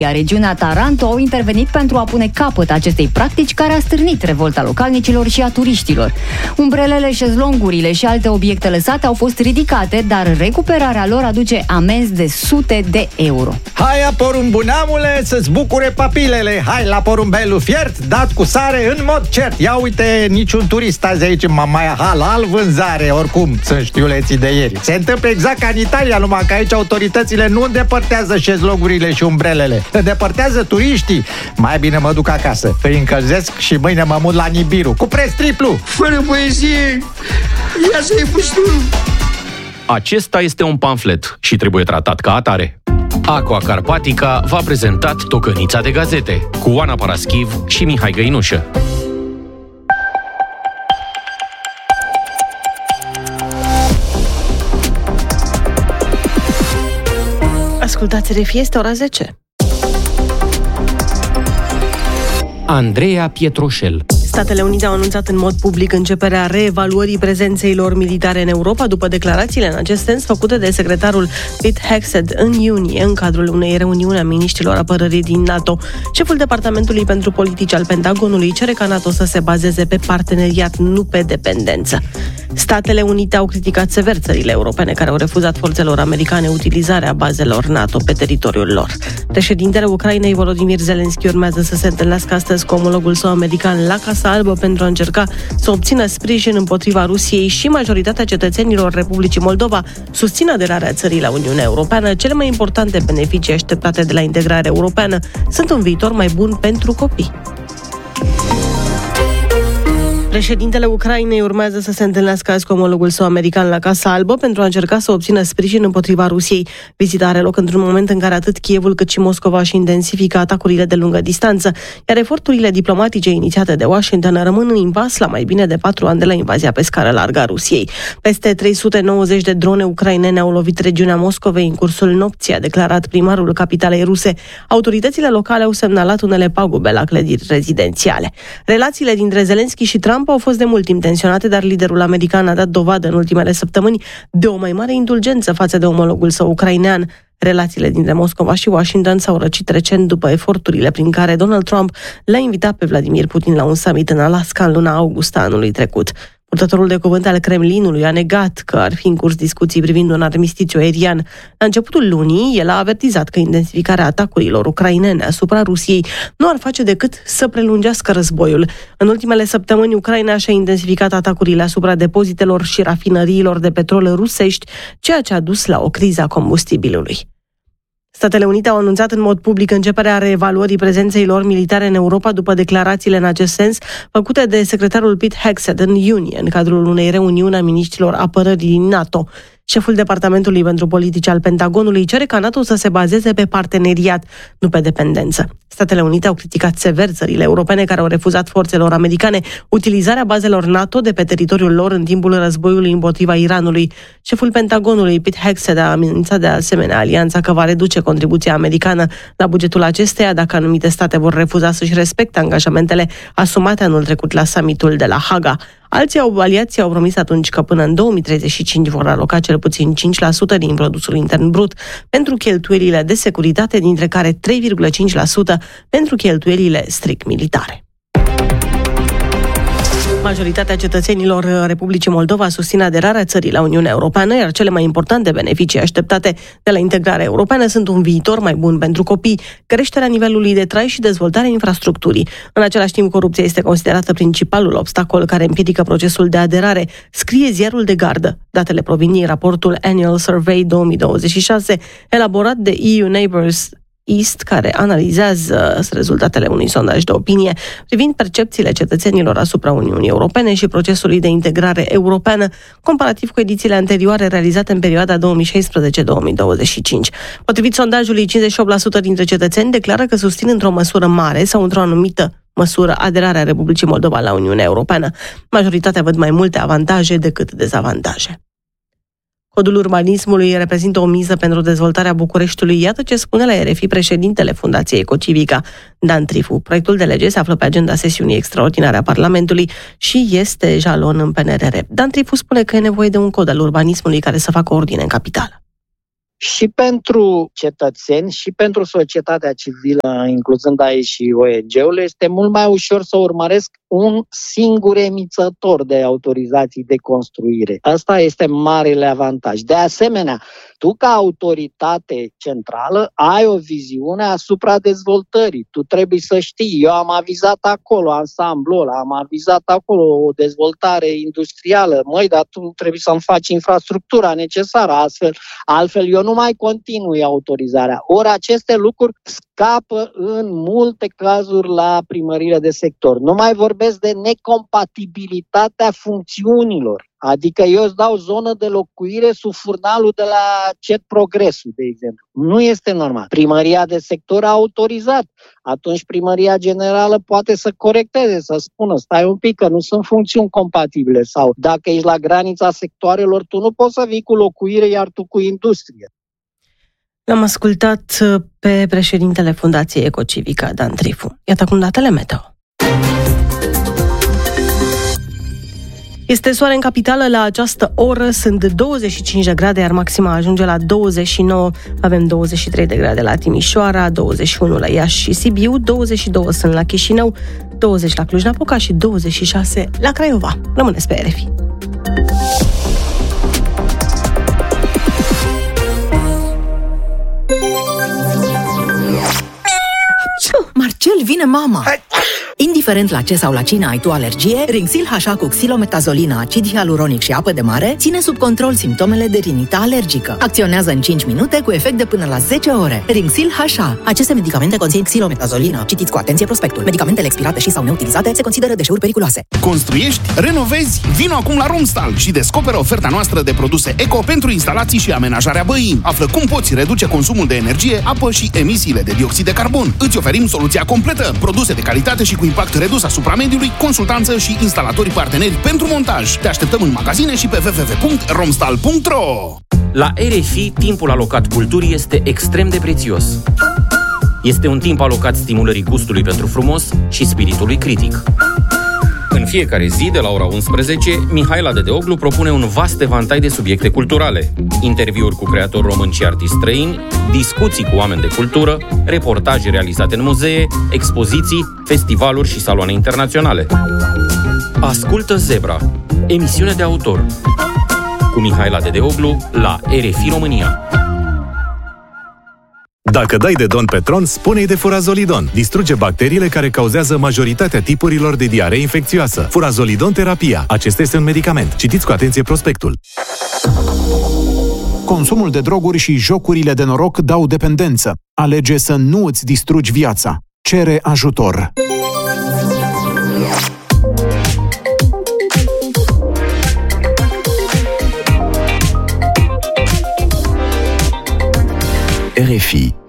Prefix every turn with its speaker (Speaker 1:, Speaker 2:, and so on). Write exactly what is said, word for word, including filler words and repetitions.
Speaker 1: Iar regiunea Taranto au intervenit pentru a pune capăt acestei practici care a stârnit revolta localnicilor și a turiștilor. Umbrelele, șezlongurile și alte obiecte lăsate au fost ridicate, dar recuperarea lor aduce amenzi de sute de euro.
Speaker 2: Hai, porumbunamule, să-ți bucure papilele! Hai la porumbelul fiert, dat cu sare în mod cert! Ia uite, niciun turist azi aici în Mamaia Halal vânzare, oricum sunt știuleții de ieri. Se întâmplă exact ca în Italia, numai că aici autoritățile nu îndepărtează șezlongurile și umbrelele. Îndepărtează turiștii. Mai bine mă duc acasă, îi încălzesc și mâine mă mut la Nibiru cu preț triplu.
Speaker 3: Fără poezie, ia să-i fugi tu.
Speaker 4: Acesta este un pamflet și trebuie tratat ca atare. Aqua Carpatica v-a prezentat Tocănița de gazete cu Oana Paraschiv și Mihai Găinușă.
Speaker 5: Ascultați R F I, este ora zece.
Speaker 4: Andreea Pietroșel.
Speaker 5: Statele Unite au anunțat în mod public începerea reevaluării prezenței lor militare în Europa după declarațiile în acest sens făcute de secretarul Pete Hegseth în iunie în cadrul unei reuniuni a miniștrilor apărării din NATO. Șeful Departamentului pentru Politici al Pentagonului cere ca NATO să se bazeze pe parteneriat, nu pe dependență. Statele Unite au criticat sever țările europene care au refuzat forțelor americane utilizarea bazelor NATO pe teritoriul lor. Președintele Ucrainei Volodymyr Zelensky urmează să se întâlnească astăzi cu omologul său american la Casa Albă pentru a încerca să obțină sprijin împotriva Rusiei și majoritatea cetățenilor Republicii Moldova susțin aderarea țării la Uniunea Europeană. Cele mai importante beneficii așteptate de la integrarea europeană sunt un viitor mai bun pentru copii. Președintele Ucrainei urmează să se întâlnească azi cu omologul său american la Casa Albă pentru a încerca să obțină sprijin împotriva Rusiei. Vizita are loc într-un moment în care atât Kievul cât și Moscova își intensifică atacurile de lungă distanță, iar eforturile diplomatice inițiate de Washington rămân în impas la mai bine de patru ani de la invazia pe scară largă a Rusiei. Peste trei sute nouăzeci de drone ucrainene au lovit regiunea Moscovei în cursul nopții, a declarat primarul capitalei ruse. Autoritățile locale au semnalat unele pagube la clădiri rezidențiale. Relațiile dintre Zelensky și Trump au fost de mult timp tensionate, dar liderul american a dat dovadă în ultimele săptămâni de o mai mare indulgență față de omologul său ucrainean. Relațiile dintre Moscova și Washington s-au răcit recent după eforturile prin care Donald Trump l-a invitat pe Vladimir Putin la un summit în Alaska în luna august a anului trecut. Purtătorul de cuvânt al Kremlinului a negat că ar fi în curs discuții privind un armistițiu aerian. La începutul lunii, el a avertizat că intensificarea atacurilor ucrainene asupra Rusiei nu ar face decât să prelungească războiul. În ultimele săptămâni, Ucraina și-a intensificat atacurile asupra depozitelor și rafinăriilor de petrol rusești, ceea ce a dus la o criză a combustibilului. Statele Unite au anunțat în mod public începerea reevaluării prezenței lor militare în Europa după declarațiile în acest sens făcute de secretarul Pete Hegseth în iunie în cadrul unei reuniuni a miniștrilor apărării din NATO. Șeful Departamentului pentru Politici al Pentagonului cere ca NATO să se bazeze pe parteneriat, nu pe dependență. Statele Unite au criticat sever țările europene care au refuzat forțelor americane utilizarea bazelor NATO de pe teritoriul lor în timpul războiului împotriva Iranului. Șeful Pentagonului, Pete Hegseth, a amenințat de asemenea alianța că va reduce contribuția americană la bugetul acesteia dacă anumite state vor refuza să-și respecte angajamentele asumate anul trecut la summitul de la Haga. Alții au, aliații au promis atunci că până în două mii treizeci și cinci vor aloca cel puțin cinci la sută din produsul intern brut pentru cheltuielile de securitate, dintre care trei virgulă cinci la sută pentru cheltuielile strict militare. Majoritatea cetățenilor Republicii Moldova susțin aderarea țării la Uniunea Europeană, iar cele mai importante beneficii așteptate de la integrarea europeană sunt un viitor mai bun pentru copii, creșterea nivelului de trai și dezvoltarea infrastructurii. În același timp, corupția este considerată principalul obstacol care împiedică procesul de aderare, scrie ziarul de gardă. Datele provin din raportul Annual Survey două mii douăzeci și șase, elaborat de E U Neighbors East, care analizează rezultatele unui sondaj de opinie privind percepțiile cetățenilor asupra Uniunii Europene și procesului de integrare europeană, comparativ cu edițiile anterioare realizate în perioada două mii șaisprezece - două mii douăzeci și cinci. Potrivit sondajului, cincizeci și opt la sută dintre cetățeni declară că susțin într-o măsură mare sau într-o anumită măsură aderarea Republicii Moldova la Uniunea Europeană. Majoritatea văd mai multe avantaje decât dezavantaje. Codul urbanismului reprezintă o miză pentru dezvoltarea Bucureștiului. Iată ce spune la R F I președintele Fundației Ecocivica, Dan Trifu. Proiectul de lege se află pe agenda sesiunii extraordinare a Parlamentului și este jalon în P N R R. Dan Trifu spune că e nevoie de un cod al urbanismului care să facă ordine în capitală.
Speaker 6: și pentru cetățeni și pentru societatea civilă, incluzând aici și O N G-urile, este mult mai ușor să urmăresc un singur emițător de autorizații de construire. Asta este marele avantaj. De asemenea, tu ca autoritate centrală ai o viziune asupra dezvoltării. Tu trebuie să știi, eu am avizat acolo ansamblul ăla, am avizat acolo o dezvoltare industrială, măi, dar tu trebuie să-mi faci infrastructura necesară, astfel, altfel eu nu mai continui autorizarea. Ori aceste lucruri scapă în multe cazuri la primările de sector. Nu mai vorbesc de necompatibilitatea funcțiunilor. Adică eu îți dau zonă de locuire sub furnalul de la Cet Progresul, de exemplu. Nu este normal. Primăria de sector a autorizat. Atunci primăria generală poate să corecteze, să spună, stai un pic că nu sunt funcțiuni compatibile. Sau dacă ești la granița sectoarelor, tu nu poți să vii cu locuire, iar tu cu industrie.
Speaker 5: L-am ascultat pe președintele Fundației Ecocivica, Dan Trifu. Iată acum datele meteo. Este soare în capitală la această oră, sunt douăzeci și cinci de grade, iar maxima ajunge la douăzeci și nouă. Avem douăzeci și trei de grade la Timișoara, douăzeci și unu la Iași și Sibiu, douăzeci și doi sunt la Chișinău, douăzeci la Cluj-Napoca și douăzeci și șase la Craiova. Rămâneți pe R F I.
Speaker 7: Marcel, vine mama! Indiferent la ce sau la cine ai tu alergie, Rinxil H A cu xilometazolina, acid hialuronic și apă de mare ține sub control simptomele de rinită alergică. Acționează în cinci minute cu efect de până la zece ore. Rinxil H A. Aceste medicamente conțin xilometazolina. Citiți cu atenție prospectul. Medicamentele expirate și sau neutilizate se consideră deșeuri periculoase.
Speaker 8: Construiești? Renovezi? Vino acum la Romstal și descoperă oferta noastră de produse eco pentru instalații și amenajarea băii. Află cum poți reduce consumul de energie, apă și emisiile de dioxid de carbon. Îți oferim soluția completă. Produse de calitate și cu impact redus asupra mediului, consultanță și instalatorii parteneri pentru montaj. Te așteptăm în magazine și pe w w w punct romstal punct r o.
Speaker 4: La R F I, timpul alocat culturii este extrem de prețios. Este un timp alocat stimulării gustului pentru frumos și spiritului critic. În fiecare zi, de la ora unsprezece, Mihaela Dedeoglu propune un vast evantai de subiecte culturale. Interviuri cu creatori români și artiști străini, discuții cu oameni de cultură, reportaje realizate în muzee, expoziții, festivaluri și saloane internaționale. Ascultă Zebra, emisiune de autor, cu Mihaela Dedeoglu la R F I România.
Speaker 9: Dacă dai de Don Petron, spune-i de Furazolidon. Distruge bacteriile care cauzează majoritatea tipurilor de diaree infecțioasă. Furazolidon terapia. Acesta este un medicament. Citiți cu atenție prospectul.
Speaker 10: Consumul de droguri și jocurile de noroc dau dependență. Alege să nu îți distrugi viața. Cere ajutor.
Speaker 11: R F I